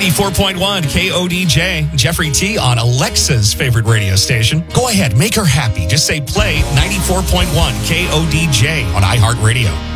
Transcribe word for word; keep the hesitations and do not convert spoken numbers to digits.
ninety-four point one K O D J, Jeffrey T on Alexa's favorite radio station. Go ahead, make her happy. Just say play ninety-four point one K O D J on iHeartRadio.